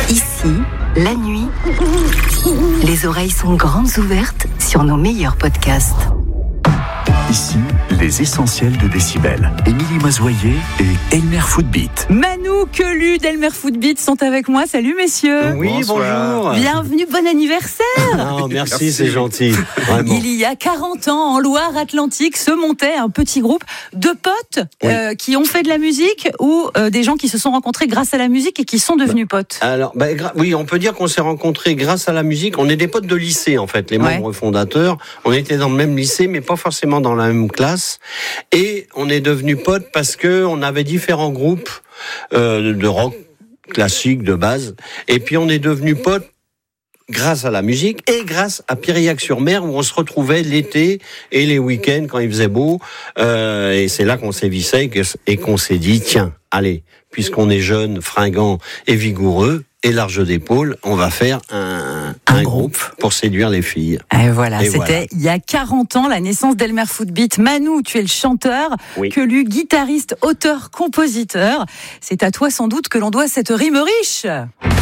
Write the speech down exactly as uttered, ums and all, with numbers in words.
Ici, la nuit, les oreilles sont grandes ouvertes sur nos meilleurs podcasts. Ici, les essentiels de Décibel. Émilie Mazoyer et Elmer Footbeat. Manu Quelu d'Elmer Footbeat sont avec moi. Salut messieurs. Oui, bonjour. Bienvenue, bon anniversaire. Oh, merci, merci, c'est gentil. Vraiment. Il y a quarante ans, en Loire-Atlantique, se montait un petit groupe de potes oui. euh, qui ont fait de la musique ou euh, des gens qui se sont rencontrés grâce à la musique et qui sont devenus potes. Alors, bah, gra- oui, on peut dire qu'on s'est rencontrés grâce à la musique. On est des potes de lycée, en fait, les membres ouais. fondateurs. On était dans le même lycée, mais pas forcément dans la même classe. Et on est devenus potes parce que on avait différents groupes euh, de rock classique de base. Et puis on est devenus potes grâce à la musique et grâce à Piriac-sur-Mer où on se retrouvait l'été et les week-ends quand il faisait beau. Euh, et c'est là qu'on s'est vissé et qu'on s'est dit tiens, allez, puisqu'on est jeunes, fringants et vigoureux et large d'épaules, on va faire un, un, un groupe. groupe pour séduire les filles. Et voilà, et c'était voilà. il y a quarante ans, la naissance d'Elmer Footbeat. Manu, tu es le chanteur, oui. Quelu, guitariste, auteur, compositeur. C'est à toi sans doute que l'on doit cette rime riche.